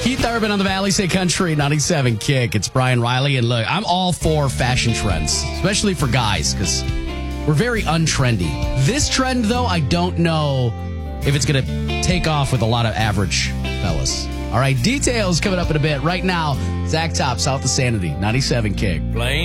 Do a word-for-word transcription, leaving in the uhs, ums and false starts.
Keith Urban on the Valley Say Country ninety-seven Kick. It's Brian Riley. And look, I'm all for fashion trends, especially for guys, because we're very untrendy. This trend, though, I don't know if it's going to take off with a lot of average fellas. All right, details coming up in a bit. Right now, Zach Top, South of Sanity, ninety-seven Kick.